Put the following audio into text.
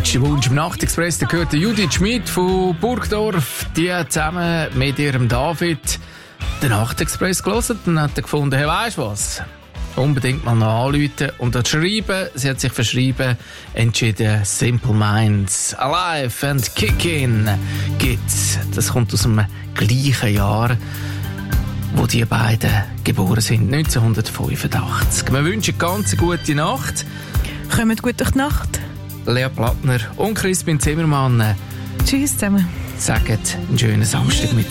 Letzter Wunsch im Nachtexpress, da gehört Judith Schmid von Burgdorf. Die hat zusammen mit ihrem David den Nachtexpress gelesen und hat gefunden, hey, weisst du was? Unbedingt mal noch anrufen und dort schreiben. Sie hat sich verschrieben, entschieden, Simple Minds, Alive and Kickin' gibt's. Das kommt aus dem gleichen Jahr, wo die beiden geboren sind, 1985. Wir wünschen ganz gute Nacht. Kommt gut durch die Nacht. Lea Plattner und Crispin Zimmermann Tschüss zusammen. sagen einen schönen Samstag mit